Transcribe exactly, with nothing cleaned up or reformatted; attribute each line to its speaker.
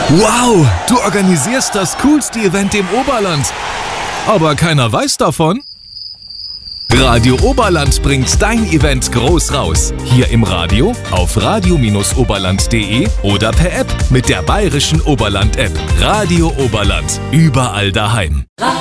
Speaker 1: Wow, du organisierst das coolste Event im Oberland. Aber keiner weiß davon? Radio Oberland bringt dein Event groß raus. Hier im Radio, auf radio oberland punkt de oder per App mit der bayerischen Oberland-App. Radio Oberland, überall daheim.